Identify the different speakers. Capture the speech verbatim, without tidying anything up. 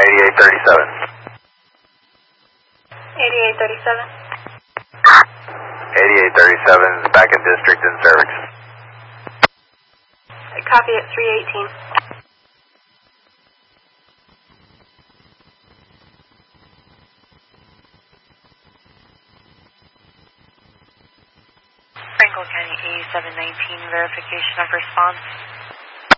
Speaker 1: eighty-eight thirty-seven.
Speaker 2: eighty-eight thirty-seven.
Speaker 1: eighty-eight thirty-seven is back in district in Cervix.
Speaker 2: Copy at three eighteen.
Speaker 3: Franklin County eighty-seven nineteen, verification of response.